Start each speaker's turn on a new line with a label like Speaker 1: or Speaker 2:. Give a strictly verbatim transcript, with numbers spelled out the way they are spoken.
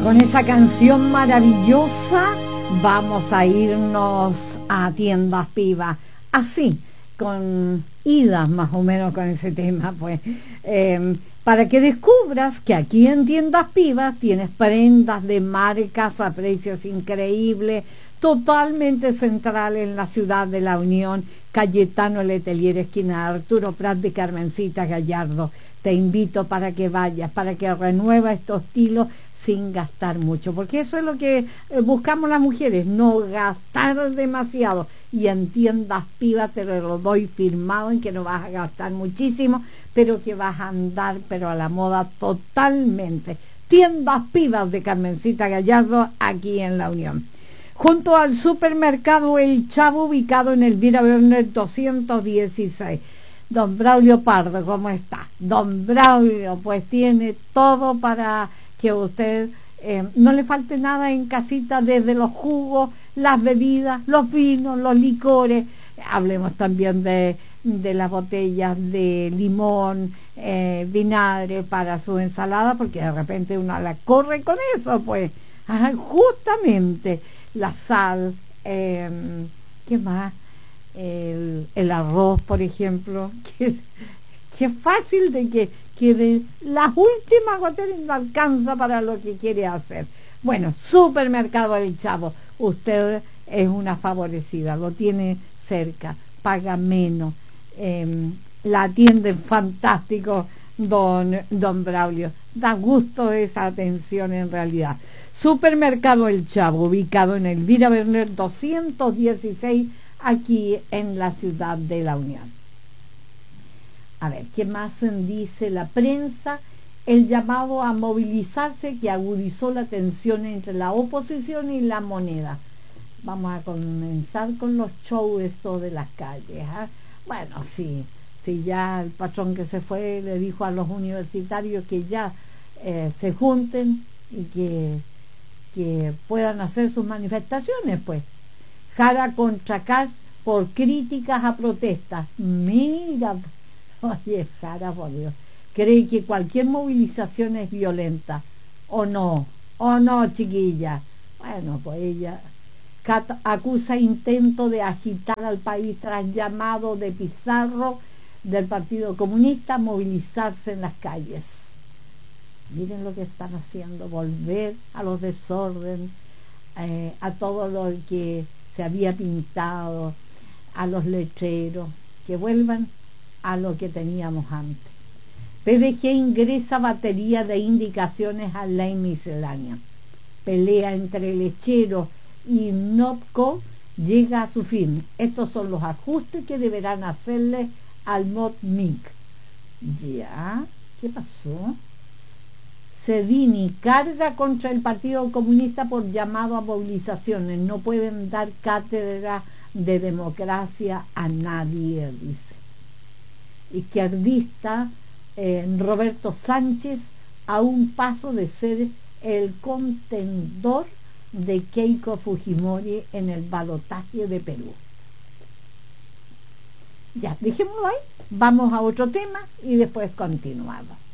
Speaker 1: Con esa canción maravillosa vamos a irnos a Tiendas Pivas, así, con idas más o menos con ese tema, pues, eh, para que descubras que aquí en Tiendas Pivas tienes prendas de marcas a precios increíbles, totalmente central en la ciudad de La Unión, Cayetano Letelier, esquina Arturo Prat de Carmencita Gallardo. Te invito para que vayas, para que renueva estos estilos sin gastar mucho, porque eso es lo que buscamos las mujeres, no gastar demasiado, y en Tiendas Pivas te lo doy firmado en que no vas a gastar muchísimo, pero que vas a andar pero a la moda totalmente. Tiendas Pivas de Carmencita Gallardo, aquí en La Unión, junto al supermercado El Chavo, ubicado en Elvira Werner doscientos dieciséis. Don Braulio Pardo, ¿cómo está? Don Braulio, pues tiene todo para que usted eh, no le falte nada en casita, desde los jugos, las bebidas, los vinos, los licores. Hablemos también de, de las botellas de limón, eh, vinagre para su ensalada, porque de repente uno la corre con eso, pues. Ajá, justamente la sal, eh, ¿qué más? El, el arroz, por ejemplo, que, que fácil de que, que de las últimas goteras no alcanza para lo que quiere hacer. Bueno, Supermercado El Chavo, usted es una favorecida, lo tiene cerca, paga menos, eh, la atienden fantástico, don, don Braulio. Da gusto esa atención en realidad. Supermercado El Chavo, ubicado en Elvira Werner doscientos dieciséis, aquí en la ciudad de La Unión. A ver, ¿qué más dice la prensa? El llamado a movilizarse que agudizó la tensión entre la oposición y la moneda. Vamos a comenzar con los shows estos de las calles, ¿eh? Bueno, sí, sí, ya el patrón que se fue le dijo a los universitarios que ya eh, se junten y que, que puedan hacer sus manifestaciones, pues. Jara contra Kass por críticas a protestas. Mira, oye, Jara, por Dios, cree que cualquier movilización es violenta. ¿O no? ¿O no, chiquilla? Bueno, pues ella Cat acusa intento de agitar al país tras llamado de Pizarro del Partido Comunista a movilizarse en las calles. Miren lo que están haciendo, volver a los desórdenes, eh, a todo lo que se había pintado, a los letreros, que vuelvan a lo que teníamos antes. P D G ingresa batería de indicaciones a ley miscelánea. Pelea entre lecheros y NOPCO llega a su fin. Estos son los ajustes que deberán hacerle al M O D M I C. ¿Ya? ¿Qué pasó? Cedini carga contra el Partido Comunista por llamado a movilizaciones. No pueden dar cátedra de democracia a nadie, dice. Izquierdista eh, Roberto Sánchez a un paso de ser el contendor de Keiko Fujimori en el balotaje de Perú. Ya, dejémoslo ahí, vamos a otro tema y después continuamos.